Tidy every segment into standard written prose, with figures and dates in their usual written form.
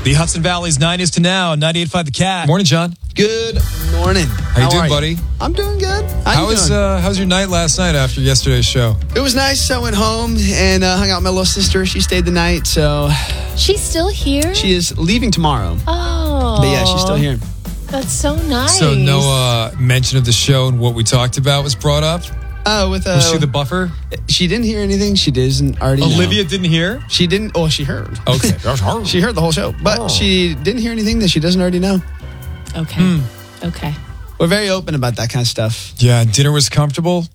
The Hudson Valley's 90s to now, 98.5 The Cat. Morning, John. Good morning. How you doing, buddy? I'm doing good. How's your night last night after yesterday's show? It was nice. I went home and hung out with my little sister. She stayed the night, so... She's still here? She is leaving tomorrow. Oh. But yeah, she's still here. That's so nice. So no mention of the show and what we talked about was brought up? Was she the buffer? She didn't hear anything. She doesn't already Olivia know. didn't hear? She didn't. Oh, she heard. Okay. She heard the whole show. But she didn't hear anything that she doesn't already know. Okay. Okay. We're very open about that kind of stuff. Yeah, dinner was comfortable?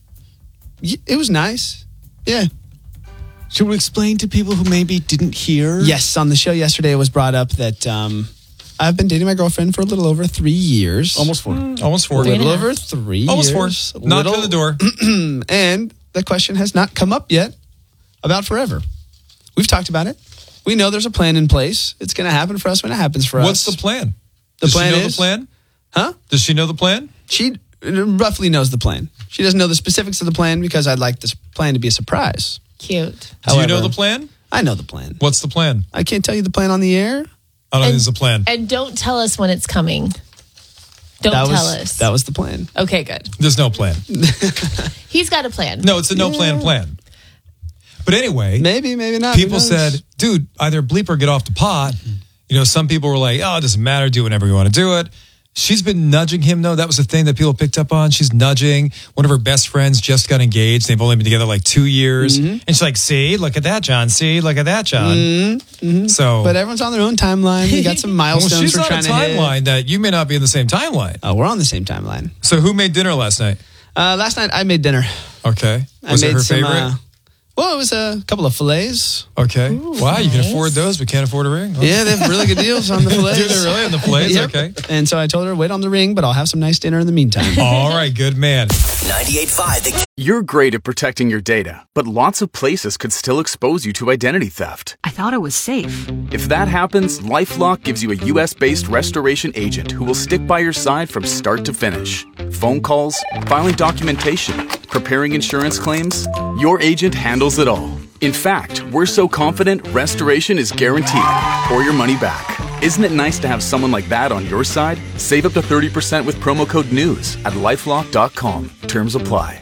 It was nice. Yeah. Should we explain to people who maybe didn't hear? Yes, on the show yesterday it was brought up that I've been dating my girlfriend for a little over 3 years. Almost 4. Almost 4. A little over 3 Almost years. 4. Knocked on the door. And the question has not come up yet about forever. We've talked about it. We know there's a plan in place. It's going to happen for us when it happens for us. What's the plan? The plan she know is... the plan? Huh? Does she know the plan? She roughly knows the plan. She doesn't know the specifics of the plan because I'd like this plan to be a surprise. Cute. Do you know the plan? I know the plan. What's the plan? I can't tell you the plan on the air. I don't think there's a plan. And don't tell us when it's coming. Don't tell us. That was the plan. Okay, good. There's no plan. He's got a plan. No, it's a no plan. But anyway, maybe not. People said, dude, either bleep or get off the pot. You know, some people were like, oh, it doesn't matter. Do whenever you want to do it. She's been nudging him, though. That was the thing that people picked up on. She's nudging. One of her best friends just got engaged. They've only been together like 2 years. And she's like, see, look at that, John. See, look at that, John. So, but everyone's on their own timeline. We got some milestones she's we're on trying a to hit. timeline that you may not be in the same timeline. Oh, we're on the same timeline. So who made dinner last night? Last night I made dinner. Okay. Was it her favorite? Well, it was a couple of fillets. Okay. Wow, you can afford those, but can't afford a ring? Yeah, they have really good deals on the fillets. Do they really on the fillets? Yep. Okay. And so I told her, wait on the ring, but I'll have some nice dinner in the meantime. All right, good man. 98.5. You're great at protecting your data, but lots of places could still expose you to identity theft. I thought it was safe. If that happens, LifeLock gives you a US-based restoration agent who will stick by your side from start to finish. Phone calls, filing documentation, preparing insurance claims, your agent handles it all. In fact, we're so confident restoration is guaranteed or your money back. Isn't it nice to have someone like that on your side? Save up to 30% with promo code NEWS at LifeLock.com. Terms apply.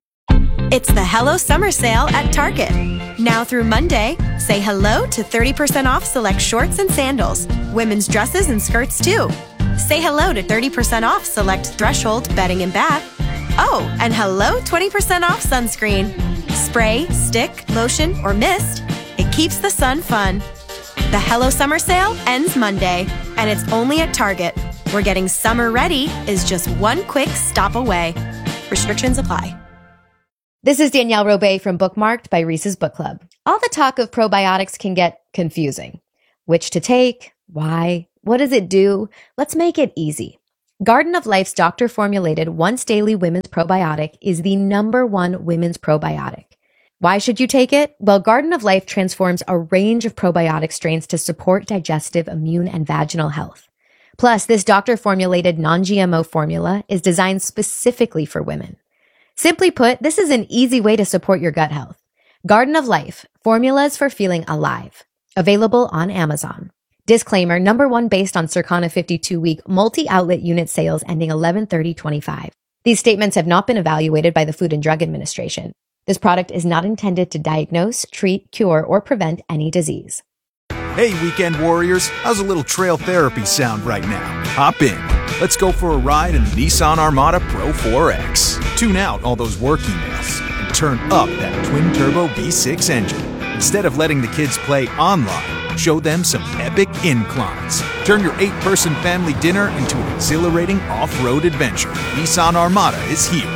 It's the Hello Summer Sale at Target. Now through Monday, say hello to 30% off select shorts and sandals, women's dresses and skirts too. Say hello to 30% off select Threshold bedding and bath. Oh, and hello 20% off sunscreen. Spray, stick, lotion, or mist, it keeps the sun fun. The Hello Summer Sale ends Monday, and it's only at Target, where getting summer ready is just one quick stop away. Restrictions apply. This is Danielle Robay from Bookmarked by Reese's Book Club. All the talk of probiotics can get confusing. Which to take? Why? What does it do? Let's make it easy. Garden of Life's doctor-formulated once-daily women's probiotic is the #1 women's probiotic. Why should you take it? Well, Garden of Life transforms a range of probiotic strains to support digestive, immune, and vaginal health. Plus, this doctor-formulated non-GMO formula is designed specifically for women. Simply put, this is an easy way to support your gut health. Garden of Life, formulas for feeling alive. Available on Amazon. Disclaimer, #1 based on Circana 52-week multi-outlet unit sales ending 11/30/25. These statements have not been evaluated by the Food and Drug Administration. This product is not intended to diagnose, treat, cure, or prevent any disease. Hey, weekend warriors, how's a little trail therapy sound right now? Hop in. Let's go for a ride in the Nissan Armada Pro 4X. Tune out all those work emails and turn up that twin-turbo V6 engine. Instead of letting the kids play online, show them some epic inclines. Turn your 8-person family dinner into an exhilarating off-road adventure. Nissan Armada is here.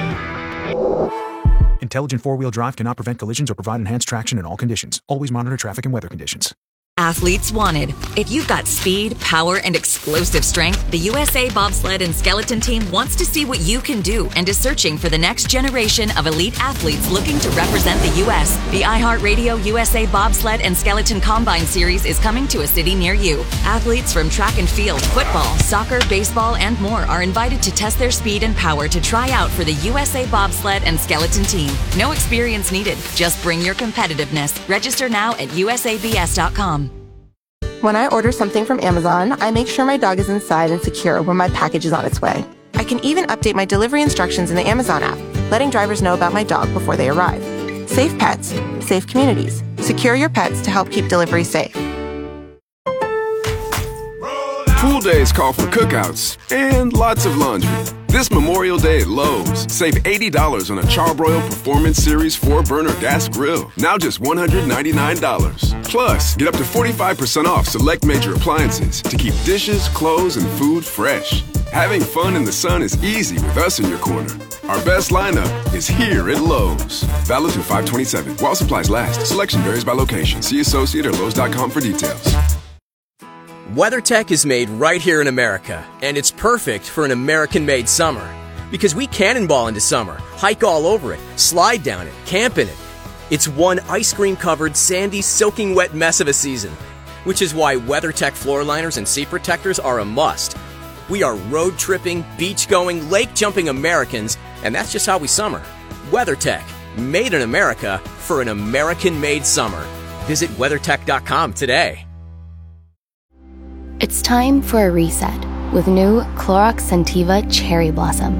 Intelligent four-wheel drive cannot prevent collisions or provide enhanced traction in all conditions. Always monitor traffic and weather conditions. Athletes wanted. If you've got speed, power, and explosive strength, the USA Bobsled and Skeleton Team wants to see what you can do and is searching for the next generation of elite athletes looking to represent the U.S. The iHeartRadio USA Bobsled and Skeleton Combine Series is coming to a city near you. Athletes from track and field, football, soccer, baseball, and more are invited to test their speed and power to try out for the USA Bobsled and Skeleton Team. No experience needed. Just bring your competitiveness. Register now at usabs.com. When I order something from Amazon, I make sure my dog is inside and secure when my package is on its way. I can even update my delivery instructions in the Amazon app, letting drivers know about my dog before they arrive. Safe pets, safe communities. Secure your pets to help keep delivery safe. Pool days call for cookouts and lots of laundry. This Memorial Day at Lowe's, save $80 on a Charbroil Performance Series 4-burner gas grill. Now just $199. Plus, get up to 45% off select major appliances to keep dishes, clothes, and food fresh. Having fun in the sun is easy with us in your corner. Our best lineup is here at Lowe's. Valid through 5/27. While supplies last. Selection varies by location. See associate or Lowe's.com for details. WeatherTech is made right here in America, and it's perfect for an American-made summer. Because we cannonball into summer, hike all over it, slide down it, camp in it. It's one ice cream-covered, sandy, soaking wet mess of a season, which is why WeatherTech floor liners and seat protectors are a must. We are road-tripping, beach-going, lake-jumping Americans, and that's just how we summer. WeatherTech, made in America for an American-made summer. Visit WeatherTech.com today. It's time for a reset with new Clorox Scentiva Cherry Blossom.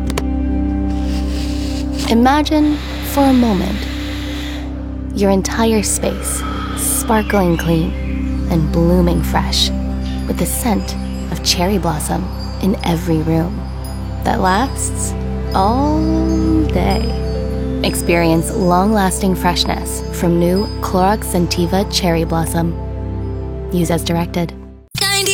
Imagine, for a moment, your entire space sparkling clean and blooming fresh with the scent of cherry blossom in every room that lasts all day. Experience long-lasting freshness from new Clorox Scentiva Cherry Blossom. Use as directed.